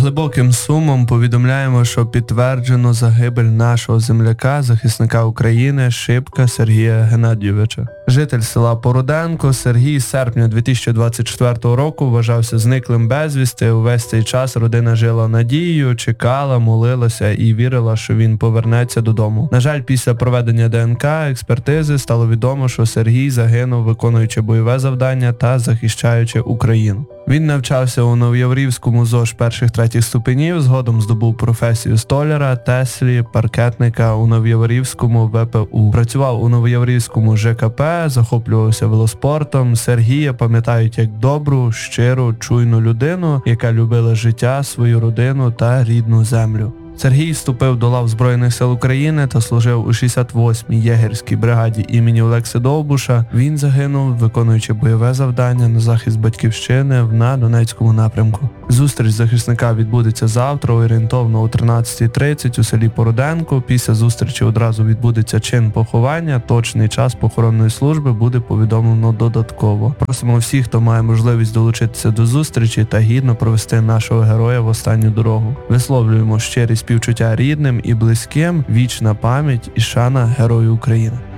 глибоким сумом повідомляємо, що підтверджено загибель нашого земляка, захисника України Шипка Сергія Геннадійовича. Житель села Поруденко Сергій з серпня 2024 року вважався зниклим безвісти. Увесь цей час родина жила надією, чекала, молилася і вірила, що він повернеться додому. На жаль, після проведення ДНК експертизи стало відомо, що Сергій загинув, виконуючи бойове завдання та захищаючи Україну. Він навчався у Новояворівському ЗОШ перших-третіх ступенів, згодом здобув професію столяра, теслі, паркетника у Новояворівському ВПУ. Працював у Новояворівському ЖКП, захоплювався велоспортом. Сергія пам'ятають як добру, щиру, чуйну людину, яка любила життя, свою родину та рідну землю. Сергій вступив до лав Збройних сил України та служив у 68-й єгерській бригаді імені Олекси Довбуша. Він загинув, виконуючи бойове завдання на захист батьківщини на Донецькому напрямку. Зустріч захисника відбудеться завтра, орієнтовно о 13:30 у селі Поруденко. Після зустрічі одразу відбудеться чин поховання. Точний час похоронної служби буде повідомлено додатково. Просимо всіх, хто має можливість долучитися до зустрічі та гідно провести нашого героя в останню дорогу. Висловлюємо щирі співчуття рідним і близьким, вічна пам'ять і шана Герою України.